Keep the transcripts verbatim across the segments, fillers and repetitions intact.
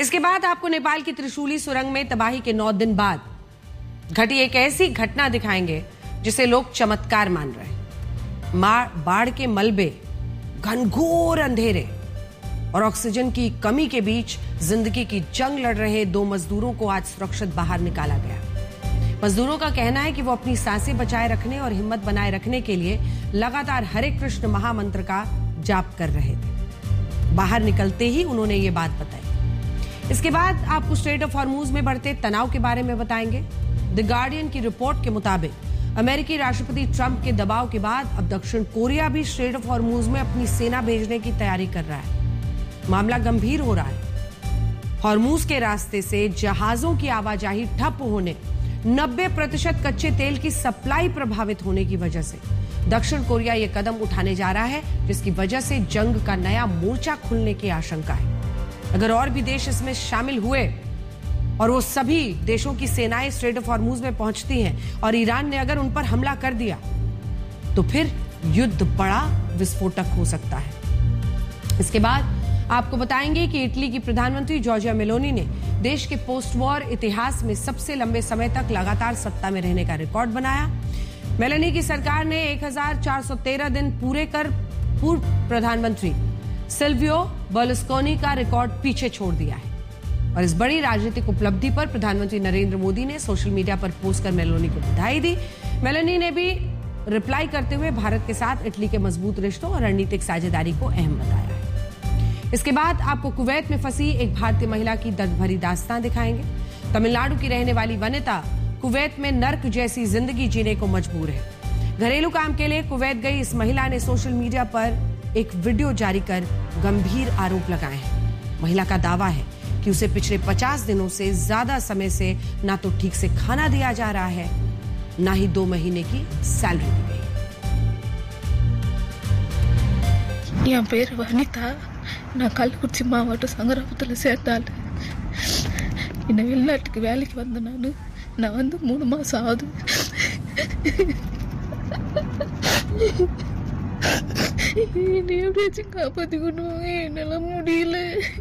इसके बाद आपको नेपाल की त्रिशूली सुरंग में तबाही के नौ दिन बाद घटी एक ऐसी घटना दिखाएंगे जिसे लोग चमत्कार मान रहे हैं। बाढ़ के मलबे, घनघोर अंधेरे और ऑक्सीजन की कमी के बीच जिंदगी की जंग लड़ रहे दो मजदूरों को आज सुरक्षित बाहर निकाला गया। मजदूरों का कहना है कि वो अपनी सांसें बचाए रखने और हिम्मत बनाए रखने के लिए लगातार हरे कृष्ण महामंत्र का जाप कर रहे थे। बाहर निकलते ही उन्होंने ये बात बताई। इसके बाद आपको स्ट्रेट ऑफ हॉर्मूज में बढ़ते तनाव के बारे में बताएंगे। द गार्डियन की रिपोर्ट के मुताबिक अमेरिकी राष्ट्रपति ट्रंप के दबाव के बाद अब दक्षिण कोरिया भी स्ट्रेट ऑफ हॉर्मूज में अपनी सेना भेजने की तैयारी कर रहा है। मामला गंभीर हो रहा है। हॉर्मूज के रास्ते से जहाजों की आवाजाही ठप होने, नब्बे प्रतिशत कच्चे तेल की सप्लाई प्रभावित होने की वजह से दक्षिण कोरिया यह कदम उठाने जा रहा है, जिसकी वजह से जंग का नया मोर्चा खुलने की आशंका है। अगर और भी देश इसमें शामिल हुए और वो सभी देशों की सेनाएं स्ट्रेट ऑफ हॉर्मूज में पहुंचती हैं और ईरान ने अगर उन पर हमला कर दिया तो फिर युद्ध बड़ा विस्फोटक हो सकता है। इसके बाद आपको बताएंगे कि इटली की प्रधानमंत्री जॉर्जिया मेलोनी ने देश के पोस्ट वॉर इतिहास में सबसे लंबे समय तक लगातार सत्ता में रहने का रिकॉर्ड बनाया। मेलोनी की सरकार ने एक हज़ार चार सौ तेरह दिन पूरे कर पूर्व प्रधानमंत्री सिल्वियो बर्लुस्कोनी का रिकॉर्ड पीछे छोड़ दिया है। और इस बड़ी राजनीतिक उपलब्धि पर प्रधानमंत्री नरेंद्र मोदी ने सोशल मीडिया पर पोस्ट कर मेलोनी को बधाई दी। मेलोनी ने भी रिप्लाई करते हुए भारत के साथ इटली के मजबूत रिश्तों और रणनीतिक साझेदारी को अहम बताया है। इसके बाद आपको कुवैत में फंसी एक भारतीय महिला की दर्द भरी दास्तां दिखाएंगे। तमिलनाडु की रहने वाली वनिता कुवैत में नर्क जैसी जिंदगी जीने को मजबूर है। घरेलू काम के लिए कुवैत गई इस महिला ने सोशल मीडिया पर एक वीडियो जारी कर गंभीर आरोप लगाए हैं। महिला का दावा है कि उसे पिछले पचास दिनों से ज्यादा समय से ना तो ठीक से खाना दिया जा रहा है, ना ही दो महीने की सैलरी दी गई। என் பேர் வனிதா. நான் கள்ளக்குறிச்சி மாவட்டம் சங்கராபுரத்தில் சேர்ந்தாள். இன்னும் வெளிநாட்டுக்கு வேலைக்கு வந்த நான் நான் வந்து மூணு மாசம் ஆகுது. என்னை எப்படியாச்சும் காப்பாற்றி கொண்டு வாங்க, என்னால் முடியல.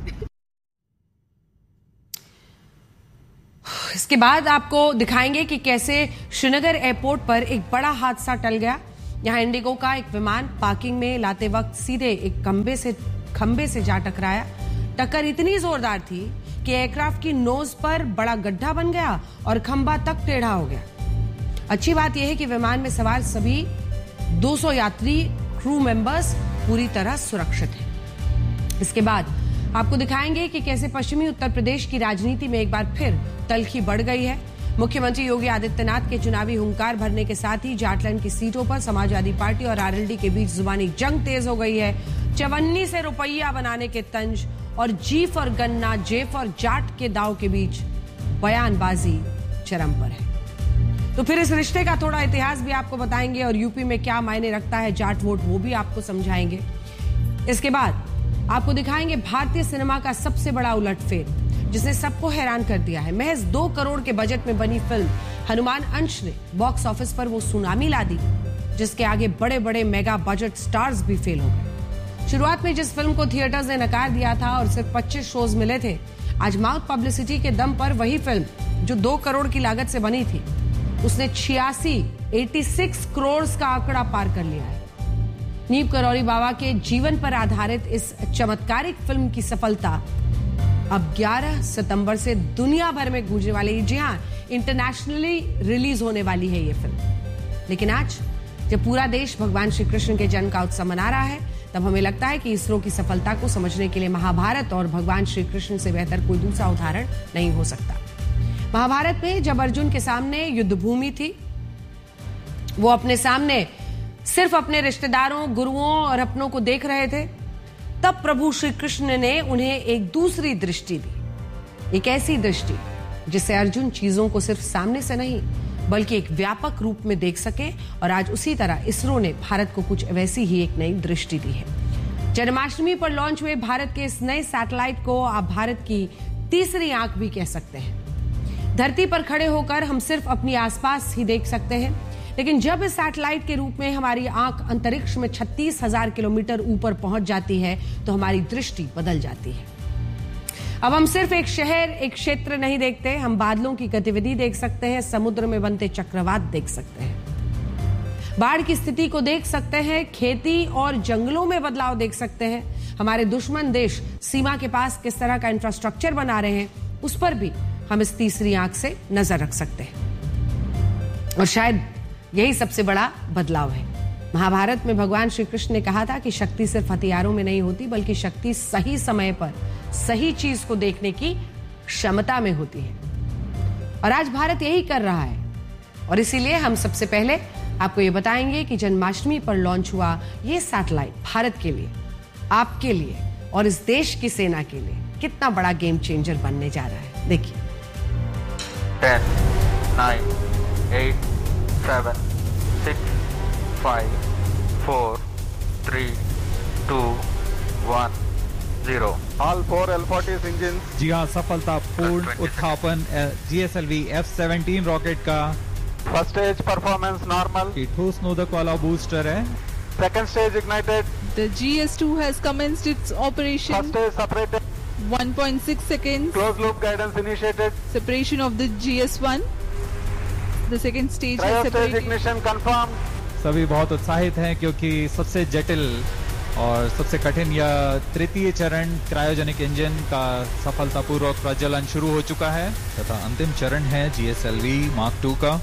इसके बाद आपको दिखाएंगे कि कैसे श्रीनगर एयरपोर्ट पर एक बड़ा हादसा टल गया। यहां इंडिगो का एक विमान पार्किंग में लाते वक्त सीधे एक खंबे से खंबे से जा टकराया। टक्कर इतनी जोरदार थी कि एयरक्राफ्ट की नोज पर बड़ा गड्ढा बन गया और खंबा तक टेढ़ा हो गया। अच्छी बात यह है कि विमान में सवार सभी दो सौ यात्री क्रू मेंबर्स पूरी तरह सुरक्षित हैं। इसके बाद आपको दिखाएंगे कि कैसे पश्चिमी उत्तर प्रदेश की राजनीति में एक बार फिर तल्खी बढ़ गई है। मुख्यमंत्री योगी आदित्यनाथ के चुनावी हुंकार भरने के साथ ही जाटलैंड की सीटों पर समाजवादी पार्टी और आरएलडी के बीच जुबानी जंग तेज हो गई है। चवन्नी से रुपया बनाने के तंज और जी फॉर गन्ना, जे फॉर जाट के दाव के बीच बयानबाजी चरम पर है। तो फिर इस रिश्ते का थोड़ा इतिहास भी आपको बताएंगे और यूपी में क्या मायने रखता है जाट वोट, वो भी आपको समझाएंगे। इसके बाद आपको दिखाएंगे भारतीय सिनेमा का सबसे बड़ा उलटफेर जिसने सबको हैरान कर दिया है। महज दो करोड़ के बजट में बनी फिल्म हनुमान अंश ने बॉक्स ऑफिस पर वो सुनामी ला दी जिसके आगे बड़े बड़े मेगा बजट स्टार्स भी फेल हो गए। शुरुआत में जिस फिल्म को थिएटर्स ने नकार दिया था और सिर्फ पच्चीस शोज मिले थे, आज माउथ पब्लिसिटी के दम पर वही फिल्म जो दो करोड़ की लागत से बनी थी उसने छियासी छियासी करोड़ का आंकड़ा पार कर लिया है। नीम करौरी बाबा के जीवन पर आधारित इस चमत्कारिक फिल्म की सफलता अब ग्यारह सितंबर से दुनिया भर में गूंजने वाली, जी हां, इंटरनेशनली रिलीज होने वाली है ये फिल्म। लेकिन आज जब पूरा देश भगवान श्री कृष्ण के जन्म का उत्सव मना रहा है, तब हमें लगता है कि इसरो की सफलता को समझने के लिए महाभारत और भगवान श्री कृष्ण से बेहतर कोई दूसरा उदाहरण नहीं हो सकता। महाभारत में जब अर्जुन के सामने युद्ध भूमि थी, वो अपने सामने सिर्फ अपने रिश्तेदारों, गुरुओं और अपनों को देख रहे थे, तब प्रभु श्री कृष्ण ने उन्हें एक दूसरी दृष्टि दी। एक ऐसी दृष्टि जिससे अर्जुन चीजों को सिर्फ सामने से नहीं बल्कि एक व्यापक रूप में देख सके। और आज उसी तरह इसरो ने भारत को कुछ वैसी ही एक नई दृष्टि दी है। जन्माष्टमी पर लॉन्च हुए भारत के इस नए सैटेलाइट को आप भारत की तीसरी आंख भी कह सकते हैं। धरती पर खड़े होकर हम सिर्फ अपनी आसपास ही देख सकते हैं, लेकिन जब इस सैटेलाइट के रूप में हमारी आंख अंतरिक्ष में छत्तीस हजार किलोमीटर ऊपर पहुंच जाती है तो हमारी दृष्टि बदल जाती है। अब हम सिर्फ एक शहर, एक क्षेत्र नहीं देखते, हम बादलों की गतिविधि देख सकते हैं, समुद्र में बनते चक्रवात देख सकते हैं, बाढ़ की स्थिति को देख सकते हैं, खेती और जंगलों में बदलाव देख सकते हैं, हमारे दुश्मन देश सीमा के पास किस तरह का इंफ्रास्ट्रक्चर बना रहे हैं, उस पर भी हम इस तीसरी आंख से नजर रख सकते हैं। और शायद यही सबसे बड़ा बदलाव है। महाभारत में भगवान श्री कृष्ण ने कहा था कि शक्ति सिर्फ हथियारों में नहीं होती, बल्कि शक्ति सही समय पर सही चीज को देखने की क्षमता में होती है। और आज भारत यही कर रहा है। और इसीलिए हम सबसे पहले आपको ये बताएंगे कि जन्माष्टमी पर लॉन्च हुआ ये सैटेलाइट भारत के लिए, आपके लिए और इस देश की सेना के लिए कितना बड़ा गेम चेंजर बनने जा रहा है। देखिए। Ten, nine, eight, seven, six, five, four, three, to, one, zero. All four L forty engines। जी हाँ, सफलतापूर्ण उत्थापन G S L V F seventeen rocket का। First stage performance normal. ठोस नोदक वाला बूस्टर है। Second stage ignited. The G S two has commenced its operation. First stage separated. one point six seconds. Closed loop guidance initiated. Separation of the G S one. The second stage has Cryo stage separated. ignition confirmed। सभी बहुत उत्साहित हैं क्योंकि सबसे जटिल और सबसे कठिन यह तृतीय चरण क्रायोजेनिक इंजन का सफलतापूर्वक प्रज्वलन शुरू हो चुका है तथा अंतिम चरण है G S L V mark to का।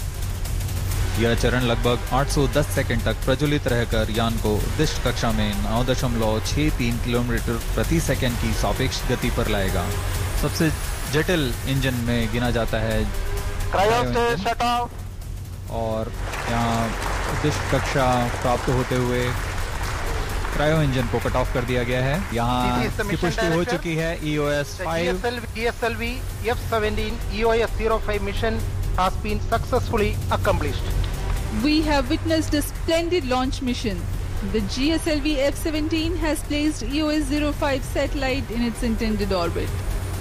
यह चरण लगभग आठ सौ दस सेकंड तक प्रज्वलित रहकर यान को उद्दिष्ट कक्षा में नौ दशमलव छह तीन किलोमीटर प्रति सेकंड की सापेक्ष गति पर लाएगा। सबसे जटिल इंजन में गिना जाता है क्रायो स्टेज शट ऑफ। और यहाँ उद्दिष्ट कक्षा प्राप्त होते हुए क्रायो इंजन को कट ऑफ कर दिया गया है। यहाँ की पुष्टि हो चुकी है। ई O S five G S L V F seventeen E O S zero five mission has been successfully accomplished. We have witnessed a splendid launch mission. The G S L V F seventeen has placed E O S zero five satellite in its intended orbit.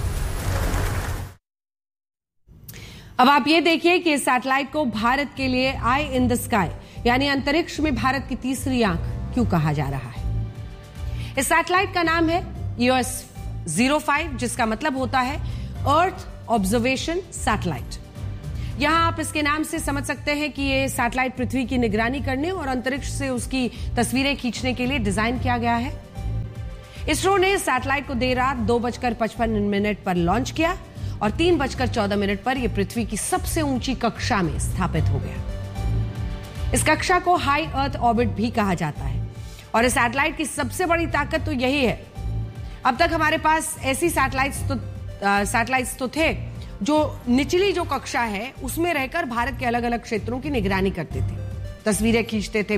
अब आप ये देखिए कि इस satellite को भारत के लिए आई in the sky यानी अंतरिक्ष में भारत की तीसरी आंख क्यों कहा जा रहा है। इस सैटेलाइट का नाम है E O S zero five, जिसका मतलब होता है अर्थ ऑब्जर्वेशन सैटेलाइट। यहां आप इसके नाम से समझ सकते हैं कि यह सैटेलाइट पृथ्वी की निगरानी करने और अंतरिक्ष से उसकी तस्वीरें खींचने के लिए डिजाइन किया गया है। इसरो ने सैटेलाइट को देर रात दो बजकर पचपन मिनट पर लॉन्च किया और तीन बजकर चौदह मिनट पर यह पृथ्वी की सबसे ऊंची कक्षा में स्थापित हो गया। इस कक्षा को हाई अर्थ ऑर्बिट भी कहा जाता है और इस सैटेलाइट की सबसे बड़ी ताकत तो यही है, अब तक हमारे पास ऐसी सैटेलाइट्स तो सैटेलाइट्स तो थे जो निचली जो कक्षा है उसमें रहकर भारत के अलग अलग क्षेत्रों की निगरानी करते थे, तस्वीरें खींचते थे,